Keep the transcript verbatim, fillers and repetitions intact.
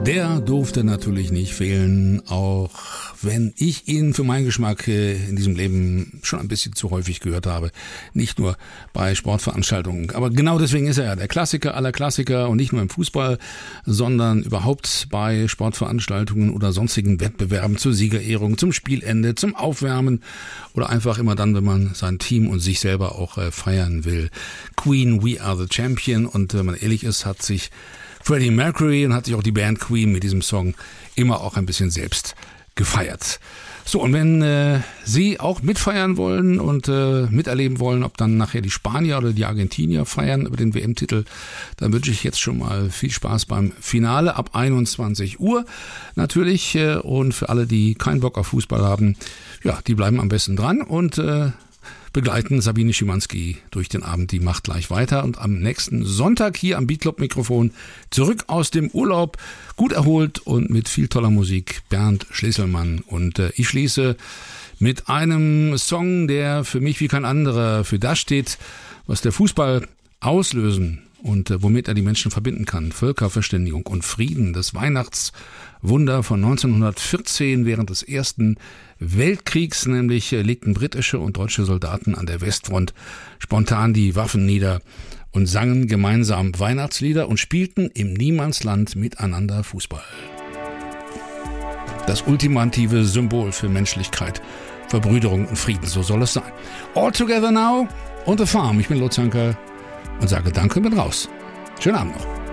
Der durfte natürlich nicht fehlen, auch wenn ich ihn für meinen Geschmack in diesem Leben schon ein bisschen zu häufig gehört habe. Nicht nur bei Sportveranstaltungen. Aber genau deswegen ist er ja der Klassiker aller Klassiker und nicht nur im Fußball, sondern überhaupt bei Sportveranstaltungen oder sonstigen Wettbewerben zur Siegerehrung, zum Spielende, zum Aufwärmen oder einfach immer dann, wenn man sein Team und sich selber auch feiern will. Queen, We Are the Champion, und wenn man ehrlich ist, hat sich Freddie Mercury und hat sich auch die Band Queen mit diesem Song immer auch ein bisschen selbst gefeiert. So, und wenn äh, Sie auch mitfeiern wollen und äh, miterleben wollen, ob dann nachher die Spanier oder die Argentinier feiern über den W M-Titel, dann wünsche ich jetzt schon mal viel Spaß beim Finale ab einundzwanzig Uhr natürlich. Äh, und für alle, die keinen Bock auf Fußball haben, ja, die bleiben am besten dran und äh, begleiten Sabine Schimanski durch den Abend. Die macht gleich weiter und am nächsten Sonntag hier am Beatclub-Mikrofon zurück aus dem Urlaub, gut erholt und mit viel toller Musik, Bernd Schlieselmann. Und äh, ich schließe mit einem Song, der für mich wie kein anderer für das steht, was der Fußball auslösen und äh, womit er die Menschen verbinden kann. Völkerverständigung und Frieden, das Weihnachtswunder von neunzehnhundertvierzehn während des Ersten Weltkriegs, nämlich äh, legten britische und deutsche Soldaten an der Westfront spontan die Waffen nieder und sangen gemeinsam Weihnachtslieder und spielten im Niemandsland miteinander Fußball. Das ultimative Symbol für Menschlichkeit, Verbrüderung und Frieden, so soll es sein. All Together Now on the Farm. Ich bin Lutz Hanker und sage Danke und bin raus. Schönen Abend noch.